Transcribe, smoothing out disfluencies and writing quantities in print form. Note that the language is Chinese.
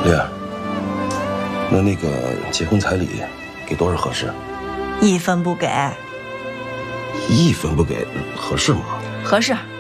丽儿，那个结婚彩礼给多少合适 ？1分不给。 1分不给合适吗？ 合适。